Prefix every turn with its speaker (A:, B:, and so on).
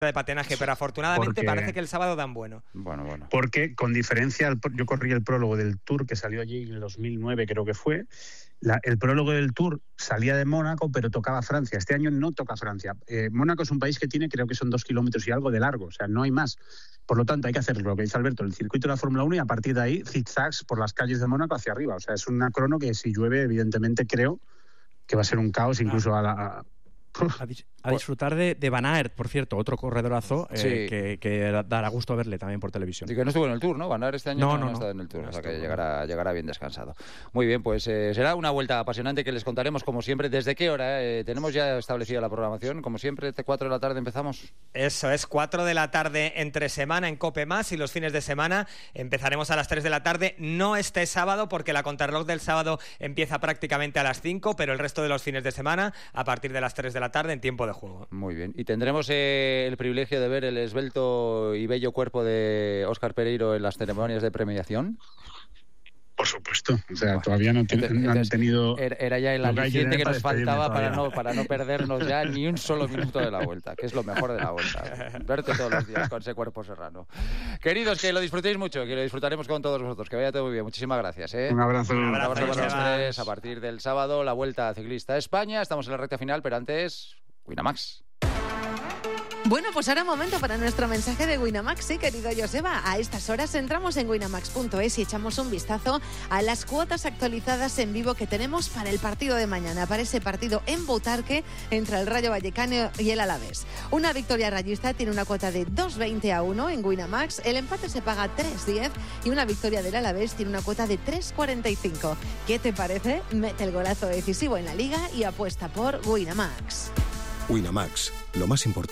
A: de patinaje, pero afortunadamente parece que el sábado dan bueno.
B: Bueno.
C: Porque con diferencia, yo corrí el prólogo del Tour que salió allí en el 2009, creo que fue. El prólogo del Tour salía de Mónaco, pero tocaba Francia. Este año no toca Francia. Mónaco es un país que tiene, creo que son 2 kilómetros y algo de largo, o sea, no hay más. Por lo tanto, hay que hacer lo que dice Alberto, el circuito de la Fórmula 1 y a partir de ahí zigzags por las calles de Mónaco hacia arriba. O sea, es una crono que si llueve, evidentemente creo que va a ser un caos incluso
D: a disfrutar de Van Aert, por cierto, otro corredorazo que dará gusto verle también por televisión.
B: Y que no estuvo en el Tour, ¿no? Van Aert este año no ha estado en el Tour,
D: no,
B: o sea que llegará bien descansado. Muy bien, pues será una vuelta apasionante que les contaremos como siempre. ¿Desde qué hora? Tenemos ya establecida la programación, como siempre, 4 de la tarde empezamos.
A: Eso es, 4 de la tarde entre semana en COPE+, y los fines de semana empezaremos a las 3 de la tarde, no este sábado porque la contrarreloj del sábado empieza prácticamente a las 5, pero el resto de los fines de semana a partir de las 3 de la tarde en tiempo de juego.
B: Muy bien, y tendremos el privilegio de ver el esbelto y bello cuerpo de Óscar Pereiro en las ceremonias de premiación.
C: Por supuesto, o sea, todavía no han tenido...
B: Era ya el aliciente que nos faltaba para no perdernos ya ni un solo minuto de la vuelta, que es lo mejor de la vuelta. Verte todos los días con ese cuerpo serrano. Queridos, que lo disfrutéis mucho, que lo disfrutaremos con todos vosotros. Que vaya todo muy bien. Muchísimas gracias.
C: Un abrazo.
B: Un abrazo para los tres. A partir del sábado, la Vuelta Ciclista a España. Estamos en la recta final, pero antes, Winamax.
E: Bueno, pues ahora momento para nuestro mensaje de Winamax, sí, querido Joseba. A estas horas entramos en winamax.es y echamos un vistazo a las cuotas actualizadas en vivo que tenemos para el partido de mañana, para ese partido en Butarque entre el Rayo Vallecano y el Alavés. Una victoria rayista tiene una cuota de 2,20-1 en Winamax, el empate se paga 3,10 y una victoria del Alavés tiene una cuota de 3,45. ¿Qué te parece? Mete el golazo decisivo en la Liga y apuesta por Winamax.
F: Winamax, lo más importante.